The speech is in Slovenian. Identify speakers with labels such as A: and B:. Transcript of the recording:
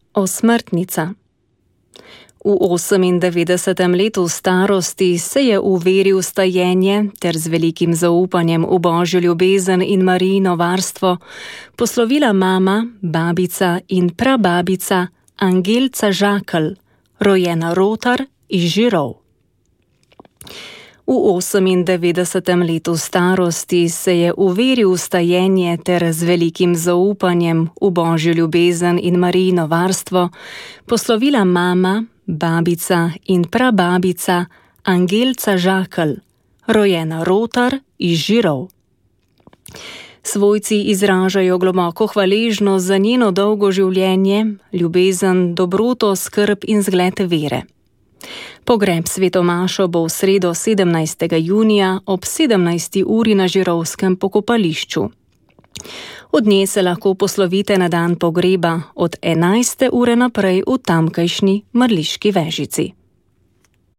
A: Osmrtnica. V 98. letu starosti se je v veri v stajenje ter z velikim zaupanjem v Božjo ljubezen in Marijino varstvo poslovila mama, babica in prababica Angelca Žakelj, rojena Rotar iz Žirov. V 98. letu starosti se je v veri v stajenje ter z velikim zaupanjem v Božjo ljubezen in Marijino varstvo poslovila mama, babica in prababica Angelca Žakelj, rojena Rotar iz Žirov. Svojci izražajo globoko hvaležnost za njeno dolgo življenje, ljubezen, dobroto, skrb in zgled vere. Pogreb svetomašo bo v sredo 17. junija ob 17. uri na Žirovskem pokopališču. Od nje se lahko poslovite na dan pogreba od 11. ure naprej v tamkajšnji Mrliški Vežici.